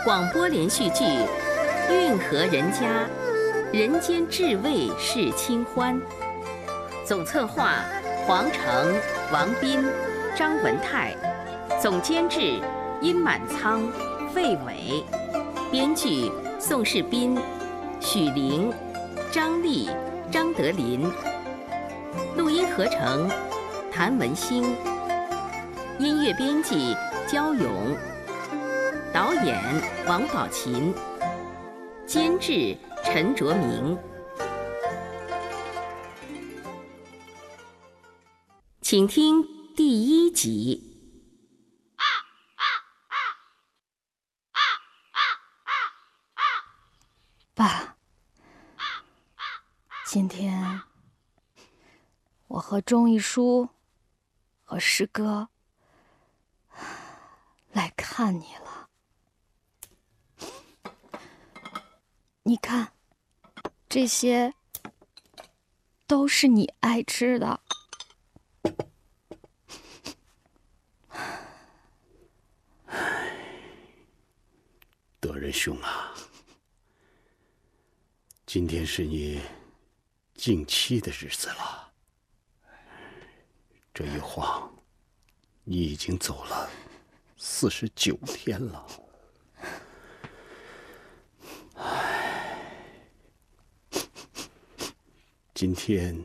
广播连续剧《运河人家》，人间至味是清欢。总策划黄成、王斌、张文泰，总监制殷满仓、费伟，编剧宋世斌、许玲、张丽、张德林，录音合成谭文兴，音乐编辑焦勇，导演王宝琴，监制陈卓明。请听第1集。 爸，今天我和钟一书和师哥来看你了。你看，这些都是你爱吃的。 德仁兄啊，今天是你近期的日子了。这一晃，你已经走了49天了。今天，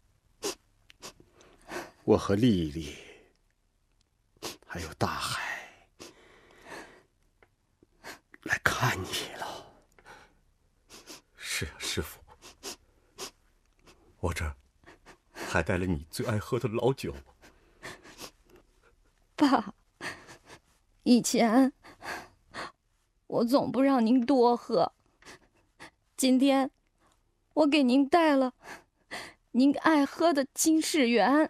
我和丽丽，还有大海来看你了。 是啊，师父，我这儿还带了你最爱喝的老酒。 爸，以前我总不让您多喝，今天我给您带了您爱喝的金世元。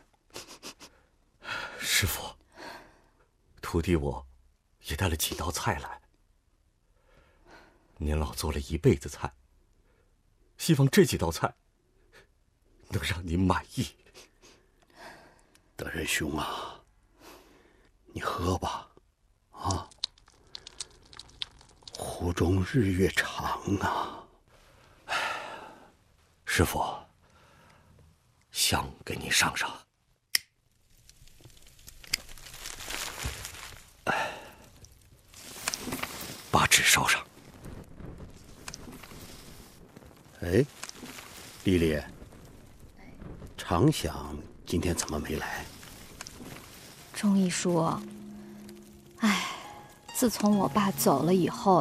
师父，徒弟我也带了几道菜来。您老做了一辈子菜，希望这几道菜能让您满意。 德仁兄啊，你喝吧，啊，湖中日月长啊。 师父，香给你上上。把纸烧上。 哎，丽丽，常想今天怎么没来？ 钟一书，自从我爸走了以后